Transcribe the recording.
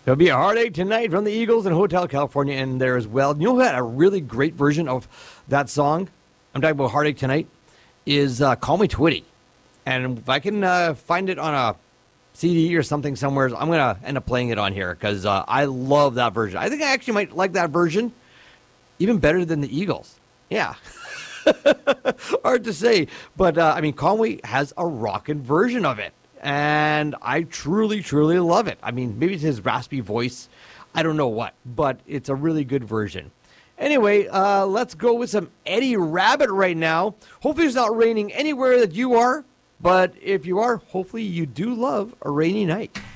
There'll be a heartache tonight from the Eagles and Hotel California in there as well. You know who had a really great version of that song? I'm talking about Heartache Tonight. Is Call Me Twitty. And if I can find it on a CD or something somewhere, I'm going to end up playing it on here because I love that version. I think I actually might like that version even better than the Eagles. Yeah. Hard to say. But, I mean, Conway has a rockin' version of it. And I truly, truly love it. I mean, maybe it's his raspy voice. I don't know what. But it's a really good version. Anyway, let's go with some Eddie Rabbitt right now. Hopefully it's not raining anywhere that you are. But if you are, hopefully you do love a rainy night.